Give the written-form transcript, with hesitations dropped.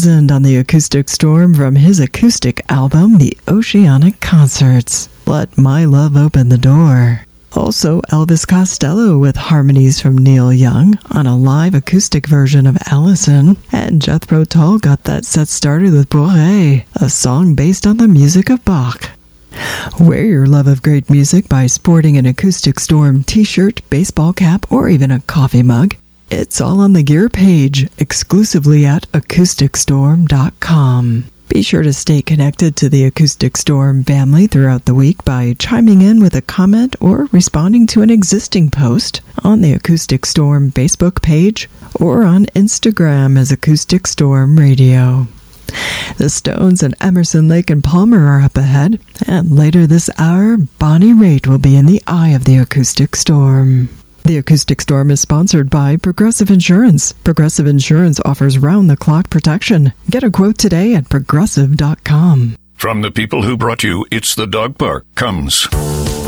Townsend on the Acoustic Storm from his acoustic album, The Oceanic Concerts. Let My Love Open the Door. Also, Elvis Costello with harmonies from Neil Young on a live acoustic version of Allison. And Jethro Tull got that set started with Bourrée, a song based on the music of Bach. Wear your love of great music by sporting an Acoustic Storm t-shirt, baseball cap, or even a coffee mug. It's all on the gear page, exclusively at acousticstorm.com. Be sure to stay connected to the Acoustic Storm family throughout the week by chiming in with a comment or responding to an existing post on the Acoustic Storm Facebook page or on Instagram as Acoustic Storm Radio. The Stones and Emerson, Lake and Palmer are up ahead, and later this hour, Bonnie Raitt will be in the eye of the Acoustic Storm. The Acoustic Storm is sponsored by Progressive Insurance. Progressive Insurance offers round-the-clock protection. Get a quote today at progressive.com. From the people who brought you It's the Dog Park comes